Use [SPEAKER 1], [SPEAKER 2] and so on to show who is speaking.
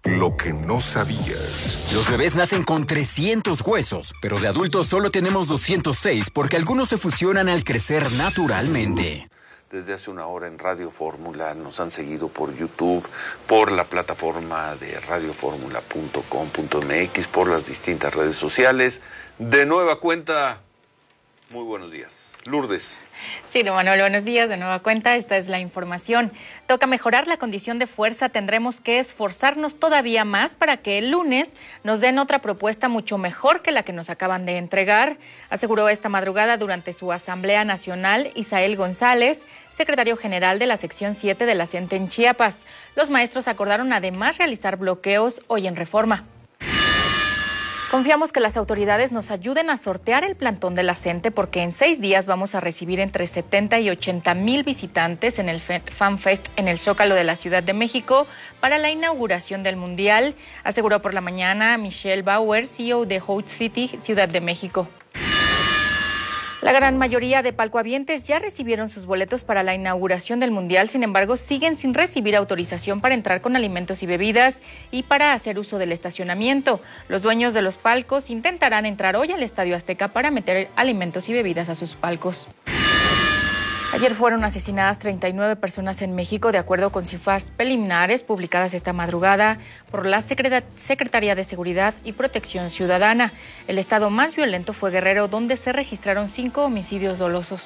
[SPEAKER 1] Lo que no sabías.
[SPEAKER 2] Los bebés nacen con 300 huesos, pero de adultos solo tenemos 206 porque algunos se fusionan al crecer naturalmente.
[SPEAKER 3] Desde hace una hora en Radio Fórmula nos han seguido por YouTube, por la plataforma de radioformula.com.mx, por las distintas redes sociales. De nueva cuenta, muy buenos días. Lourdes.
[SPEAKER 4] Sí, Manuel, buenos días. De nueva cuenta, esta es la información. Toca mejorar la condición de fuerza. Tendremos que esforzarnos todavía más para que el lunes nos den otra propuesta mucho mejor que la que nos acaban de entregar, aseguró esta madrugada durante su Asamblea Nacional Isael González, secretario general de la sección 7 de la CENTE en Chiapas. Los maestros acordaron además realizar bloqueos hoy en Reforma. Confiamos que las autoridades nos ayuden a sortear el plantón de la CENTE porque en 6 días vamos a recibir entre 70 y 80 mil visitantes en el FanFest en el Zócalo de la Ciudad de México para la inauguración del Mundial, aseguró por la mañana Michelle Bauer, CEO de Host City, Ciudad de México. La gran mayoría de palcohabientes ya recibieron sus boletos para la inauguración del Mundial, sin embargo, siguen sin recibir autorización para entrar con alimentos y bebidas y para hacer uso del estacionamiento. Los dueños de los palcos intentarán entrar hoy al Estadio Azteca para meter alimentos y bebidas a sus palcos. Ayer fueron asesinadas 39 personas en México, de acuerdo con cifras preliminares publicadas esta madrugada por la Secretaría de Seguridad y Protección Ciudadana. El estado más violento fue Guerrero, donde se registraron 5 homicidios dolosos.